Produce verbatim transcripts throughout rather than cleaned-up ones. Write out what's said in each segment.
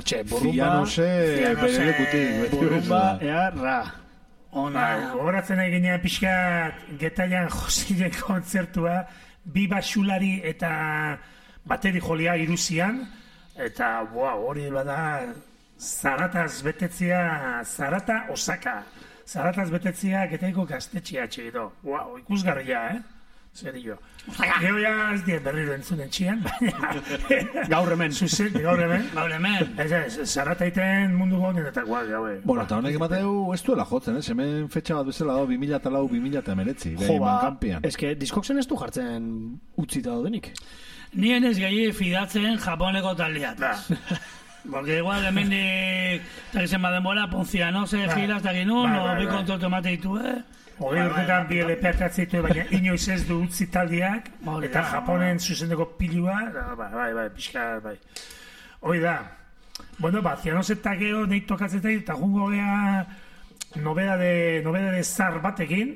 Hortxe, burrumba... Fianose, bere lekutik. Burrumba, ea, ra. Ona, gogoratzen eginean pixkat Getaian Josiren kontzertua, bi basulari eta bateri jolia iruzian, eta boa, hori bada zarataz betetzea, zarata Osaka, zarataz betetzea Getaiko gaztetxea txegido. Wow, ikusgarria, eh? Zerio. Gero ja ez dien berriro entzunen txian, baina... Gaur hemen. Zuzen, gaur hemen. Gaur hemen. Ez ez, zarataiten mundu gonen eta guak, gaue. Bueno, eta honek emateu ez duela jotzen, eh? Hemen fetxa bat bezala da, bi mila lau, bi mila emeretzi. Jo, ba, eske diskoksen ez du jartzen utzita daudenik. Nien ez gai fidatzen Japoneko taldeat. Porque igual hemen eta gizien badenbola, Ponciano se gira hasta que no, no bi kontrol tomate ditu, eh? Hogei urtetan bi L P hartatzeitu, baina inoiz ez du utzi taldiak, eta Japonen zuzendeko pilua, bai, bai, bai, pixka, bai. Hoi da. Bueno, ba, Cianos eta geho nahi tokatzetai, eta jungo gea nobedade, nobedade zar batekin,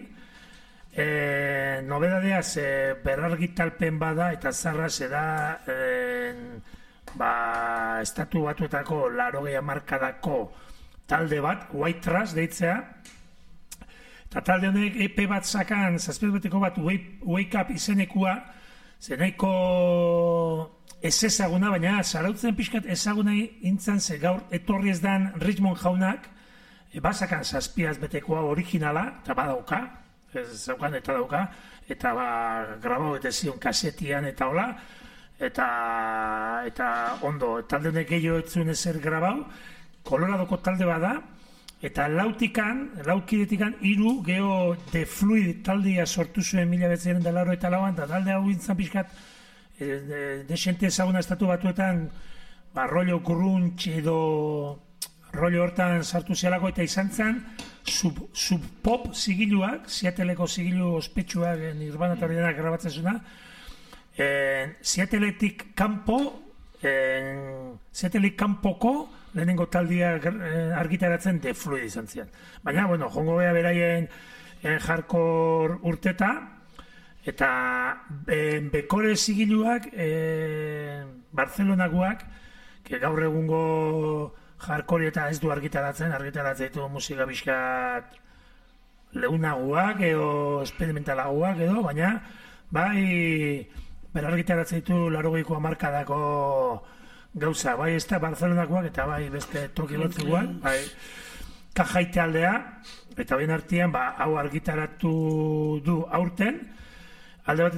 eh, nobedadeaz eh, berrargitalpen bada, eta zarra zeda, eh, ba, estatu batuetako larogei hamarkadako talde bat, White Trash deitzea, eta talde honek E P bat sakan, zazpizbeteko bat Wake Up izenekua, zeneiko ez ezaguna, baina zarautzen pixkat ezaguna intzan, ze gaur etorri ez dan Richmond jaunak, e, basakan zazpiaz betekoa originala, eta badauka, ez zaukan eta dauka, eta ba, grabau eta zion kasetian eta hola, eta, eta ondo, talde honek gehiago etzuen ezer grabau, Koloradoko talde bada, eta lautikan, laukidetikan, hiru geho The Fluid taldia sortu zuen mila betzen da laro eta lauan, eta talde hau gintzan pixkat, e, de, desente ezaguna estatu batuetan, ba, rollo grunge edo rollo hortan sartu zialako, eta izan zen, sub, sub pop zigiluak, Seattleeko zigilu ospetsuak, Nirvana eta hori denak grabatzen zuna, e, Seattleetik kanpo, e, Seattleetik kanpoko, lehenengo taldia argitaratzen The Fluid izan zian. Baina, bueno, jongo beha beraien en hardcore urteta, eta en bekore zigiluak, e, Barcelonakoak, que gaur egungo hardcore eta ez du argitaratzen, argitaratzen ditu musika bizkat leunaguak edo experimentalaguak edo, baina, bai, berargitaratzen ditu laurogeiko hamarkadako gauza, bai ez da Barcelonakoak eta bai beste toki batzuak, bai kajaite aldea, eta bien artean ba, hau argitaratu du aurten, alde bat